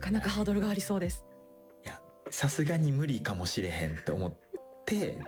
かなかハードルがありそうです。 いや、さすがに無理かもしれへんって思って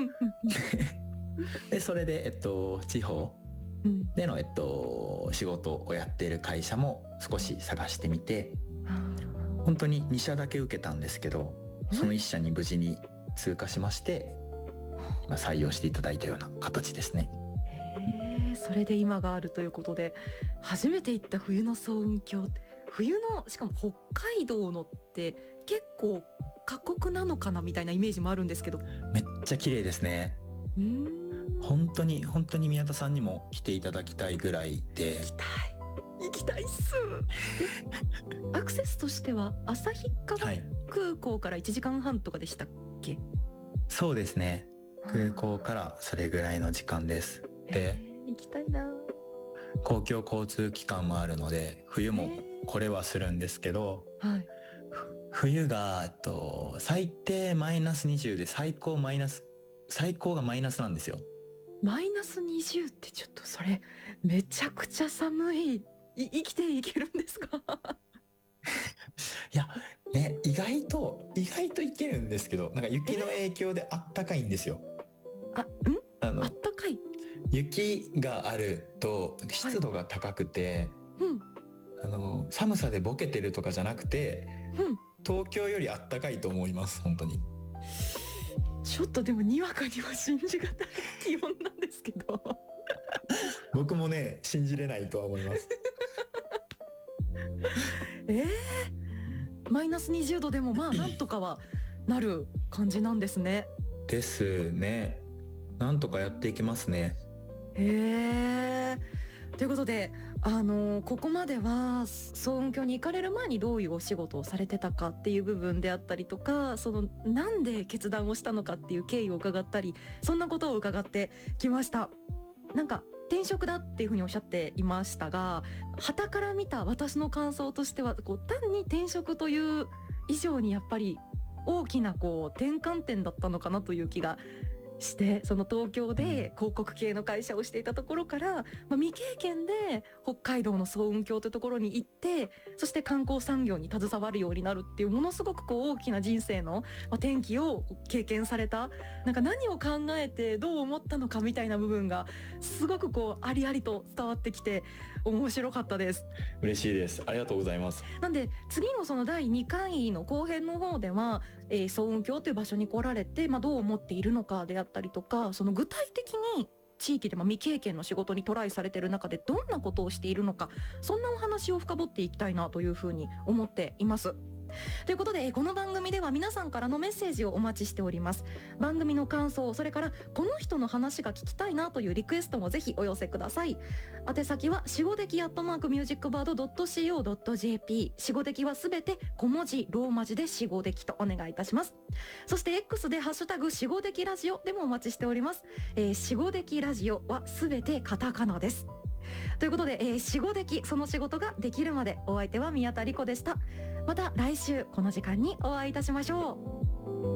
でそれで、地方での、仕事をやっている会社も少し探してみて、本当に2社だけ受けたんですけど、その1社に無事に通過しまして、採用していただいたような形ですね。 それで今があるということで、初めて行った冬の層雲峡、冬のしかも北海道のって結構過酷なのかなみたいなイメージもあるんですけど、 めっちゃ綺麗ですね。本当に宮田さんにも来ていただきたいぐらいで。 行きたいっすアクセスとしては旭川空港から1時間半とかでしたっけ？ そうですね、空港からそれぐらいの時間です。で、 行きたいな。 公共交通機関もあるので冬もこれはするんですけど、冬が最低マイナス20で最高がマイナスなんですよ。 マイナス20ってちょっとそれめちゃくちゃ寒い。生きていけるんですか？ いやね、意外といけるんですけど、なんか雪の影響であったかいんですよ。あったかい。雪があると湿度が高くて、寒さでボケてるとかじゃなくて、東京よりあったかいと思います。本当にちょっとでもにわかには信じがたい気温なんですけど僕もね信じれないとは思いますマイナス20度でもまあなんとかはなる感じなんですね。 ですね。なんとかやっていきますね。 ということで、ここまでは層雲峡に行かれる前にどういうお仕事をされてたかっていう部分であったりとか、そのなんで決断をしたのかっていう経緯を伺ったり、そんなことを伺ってきました。なんか転職だっていうふうにおっしゃっていましたが、傍から見た私の感想としては、こう単に転職という以上にやっぱり大きな転換点だったのかなという気がして、その東京で広告系の会社をしていたところから、未経験で北海道の層雲峡というところに行って、そして観光産業に携わるようになるっていうものすごく大きな人生の転機を経験された、なんか何を考えてどう思ったのかみたいな部分がすごくありありと伝わってきて面白かったです。 嬉しいです。ありがとうございます。 なんで次のその第2回の後編の方では、層雲峡という場所に来られて、どう思っているのかであったりとか、その具体的に地域で未経験の仕事にトライされている中でどんなことをしているのか、そんなお話を深掘っていきたいなというふうに思っています。ということで、この番組では皆さんからのメッセージをお待ちしております。番組の感想、それからこの人の話が聞きたいなというリクエストもぜひお寄せください。宛先はしごでき@musicbird.co.jp、 しごできはすべて小文字ローマ字でしごできとお願いいたします。そして X でハッシュタグしごできラジオでもお待ちしております。しごできラジオはすべてカタカナです。ということで、しごでき、その仕事ができるまで、お相手は宮田理子でした。また来週この時間にお会いいたしましょう。